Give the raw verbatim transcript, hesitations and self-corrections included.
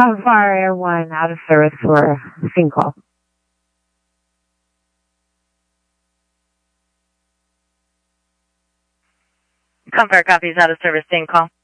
Comfire Air One out of service for a scene call. Comfire copies out of service, scene call.